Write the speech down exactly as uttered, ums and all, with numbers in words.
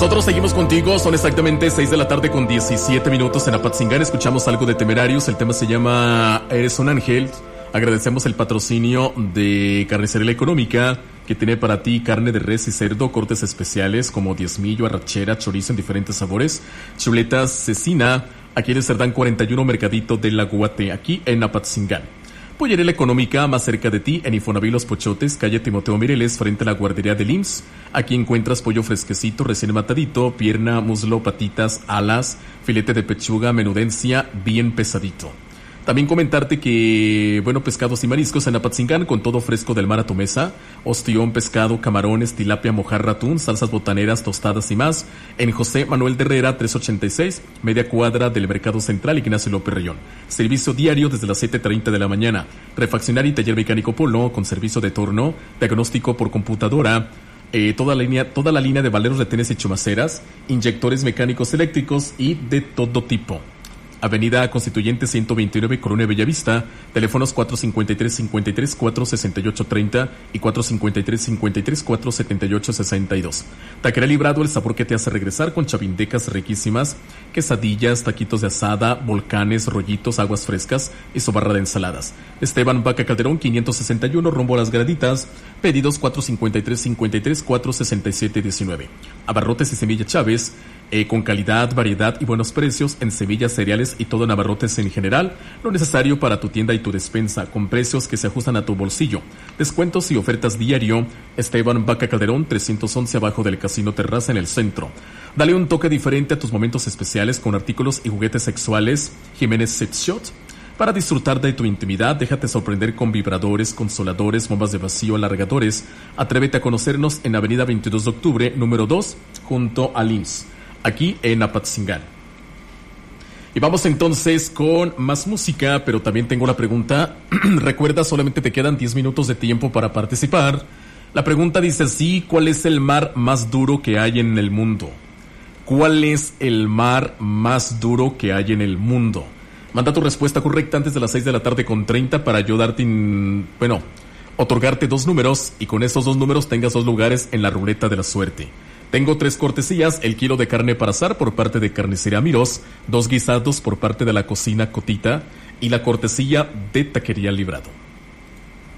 Nosotros seguimos contigo, son exactamente seis de la tarde con diecisiete minutos en Apatzingán. Escuchamos algo de Temerarios, el tema se llama Eres un ángel. Agradecemos el patrocinio de Carnicería La Económica, que tiene para ti carne de res y cerdo, cortes especiales como diezmillo, arrachera, chorizo en diferentes sabores, chuletas, cecina, aquí en el Cerdán cuarenta y uno Mercadito de la Guate, aquí en Apatzingán. Pollería La Económica, más cerca de ti, en Infonavit Los Pochotes, calle Timoteo Mireles, frente a la guardería del I M S S. Aquí encuentras pollo fresquecito, recién matadito, pierna, muslo, patitas, alas, filete de pechuga, menudencia, bien pesadito. También comentarte que, bueno, pescados y mariscos en Apatzingán con todo fresco del mar a tu mesa. Ostión, pescado, camarones, tilapia, mojarra, atún, salsas botaneras, tostadas y más. En José Manuel de Herrera, trescientos ochenta y seis, media cuadra del Mercado Central, Ignacio López Rayón. Servicio diario desde las siete treinta de la mañana. Refaccionario y taller mecánico Polo con servicio de torno, diagnóstico por computadora. Eh, toda, la línea, toda la línea de valeros, retenes y chumaceras, inyectores mecánicos eléctricos y de todo tipo. Avenida Constituyente ciento veintinueve, Colonia Bellavista, teléfonos cuatro cincuenta y tres, cincuenta y tres, cuatro sesenta y ocho treinta y cuatro cincuenta y tres, cincuenta y tres, cuatro setenta y ocho sesenta y dos. Taquería Librado, el sabor que te hace regresar con chavindecas riquísimas, quesadillas, taquitos de asada, volcanes, rollitos, aguas frescas y sobarra de ensaladas. Esteban Vaca Calderón, quinientos sesenta y uno, rumbo a Las Graditas, pedidos cuatro cincuenta y tres, cincuenta y tres, cuatro sesenta y siete diecinueve. Abarrotes y Semilla Chávez, Eh, con calidad, variedad y buenos precios en semillas, cereales y todo en abarrotes en general, lo necesario para tu tienda y tu despensa, con precios que se ajustan a tu bolsillo. Descuentos y ofertas diario. Esteban Vaca Calderón, trescientos once, abajo del Casino Terraza en el centro. Dale un toque diferente a tus momentos especiales con artículos y juguetes sexuales. Jiménez Sex Shop. Para disfrutar de tu intimidad, déjate sorprender con vibradores, consoladores, bombas de vacío, alargadores. Atrévete a conocernos en Avenida veintidós de octubre, número dos, junto al I M S S. Aquí en Apatzingán. Y vamos entonces con más música, pero también tengo la pregunta. Recuerda, solamente te quedan diez minutos de tiempo para participar. La pregunta dice así: ¿cuál es el mar más duro que hay en el mundo? ¿Cuál es el mar más duro que hay en el mundo? Manda tu respuesta correcta antes de las seis de la tarde con treinta para yo darte, in... bueno, otorgarte dos números y con esos dos números tengas dos lugares en la ruleta de la suerte. Tengo tres cortesías: el kilo de carne para asar por parte de Carnicería Mirós, dos guisados por parte de la Cocina Cotita y la cortesía de Taquería Librado.